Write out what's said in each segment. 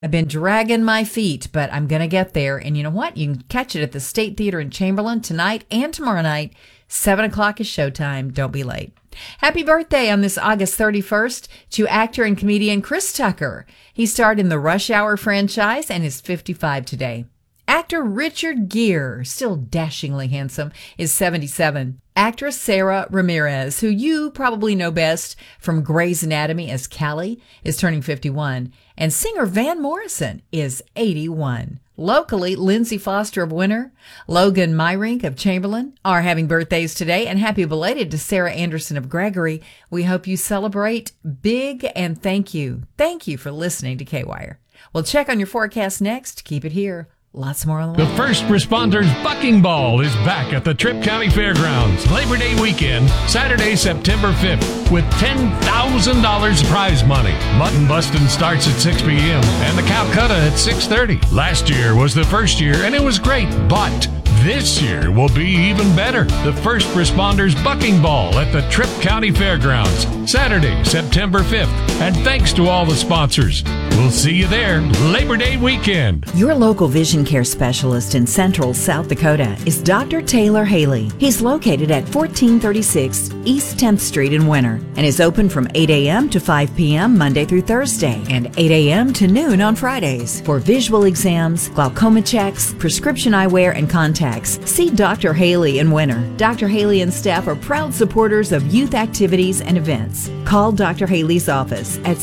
I've been dragging my feet, but I'm going to get there. And you know what? You can catch it at the State Theater in Chamberlain tonight and tomorrow night. 7 o'clock is showtime. Don't be late. Happy birthday on this August 31st to actor and comedian Chris Tucker. He starred in the Rush Hour franchise and is 55 today. Actor Richard Gere, still dashingly handsome, is 77. Actress Sarah Ramirez, who you probably know best from Grey's Anatomy as Callie, is turning 51. And singer Van Morrison is 81. Locally, Lindsay Foster of Winter, Logan Myrink of Chamberlain are having birthdays today, and happy belated to Sarah Anderson of Gregory. We hope you celebrate big, and thank you. Thank you for listening to K-Wire. We'll check on your forecast next. Keep it here. Lots more on the way. The First Responders Bucking Ball is back at the Tripp County Fairgrounds Labor Day weekend, Saturday, September 5th, with $10,000 prize money. Mutton busting starts at 6 p.m. and the Calcutta at 6:30. Last year was the first year, and it was great, but this year will be even better. The First Responders Bucking Ball at the Tripp County Fairgrounds, Saturday, September 5th. And thanks to all the sponsors. We'll see you there Labor Day weekend. Your local vision care specialist in Central South Dakota is Dr. Taylor Haley. He's located at 1436 East 10th Street in Winter and is open from 8 a.m. to 5 p.m. Monday through Thursday and 8 a.m. to noon on Fridays. For visual exams, glaucoma checks, prescription eyewear, and contacts, see Dr. Haley in Winter. Dr. Haley and staff are proud supporters of youth activities and events. Call Dr. Haley's office at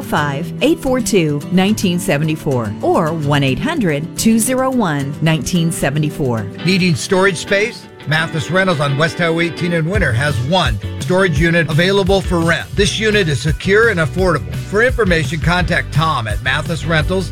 605-842-1974 or 1-800-201-1974. Needing storage space? Mathis Rentals on West Highway 18 in Winter has one storage unit available for rent. This unit is secure and affordable. For information, contact Tom at Mathis Rentals,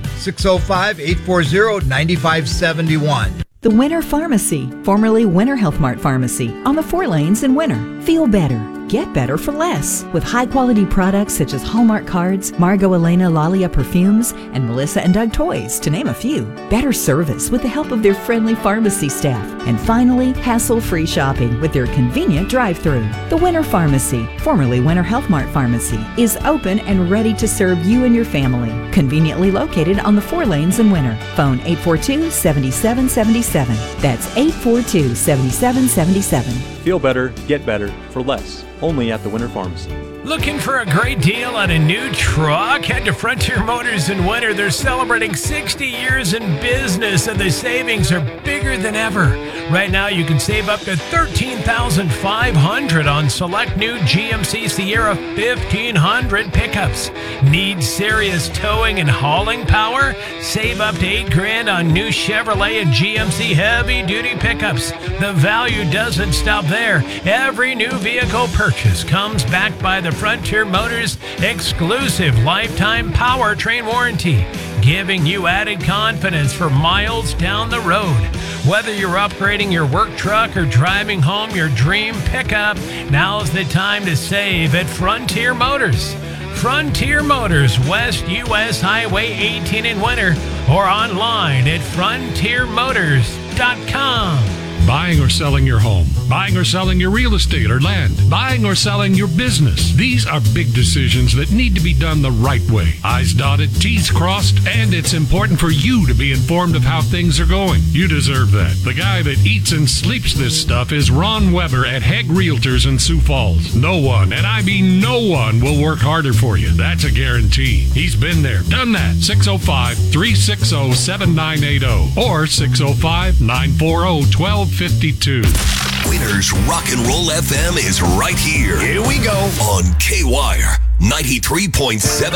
605-840-9571. The Winter Pharmacy, formerly Winter Health Mart Pharmacy, on the 4 lanes in Winter. Feel better. Get better for less with high-quality products such as Hallmark cards, Margot Elena Lalia perfumes, and Melissa and Doug toys, to name a few. Better service with the help of their friendly pharmacy staff. And finally, hassle-free shopping with their convenient drive-thru. The Winter Pharmacy, formerly Winter Health Mart Pharmacy, is open and ready to serve you and your family. Conveniently located on the 4 lanes in Winter. Phone 842-7777. That's 842-7777. Feel better, get better for less. Only at the Winter Pharmacy. Looking for a great deal on a new truck? Head to Frontier Motors in Winter. They're celebrating 60 years in business, and the savings are bigger than ever. Right now, you can save up to $13,500 on select new GMC Sierra 1500 pickups. Need serious towing and hauling power? Save up to $8,000 on new Chevrolet and GMC heavy-duty pickups. The value doesn't stop there. Every new vehicle purchase comes backed by the Frontier Motors exclusive lifetime powertrain warranty, giving you added confidence for miles down the road. Whether you're upgrading your work truck or driving home your dream pickup, now's the time to save at Frontier Motors. Frontier Motors, West US Highway 18 in Winter, or online at frontiermotors.com. Buying or selling your home, buying or selling your real estate or land, buying or selling your business. These are big decisions that need to be done the right way. I's dotted, T's crossed, and it's important for you to be informed of how things are going. You deserve that. The guy that eats and sleeps this stuff is Ron Weber at Hegg Realtors in Sioux Falls. No one, and I mean no one, will work harder for you. That's a guarantee. He's been there, done that. 605-360-7980 or 605-940-1252. Winter's Rock and Roll FM is right here. Here we go on K-Wire 93.7.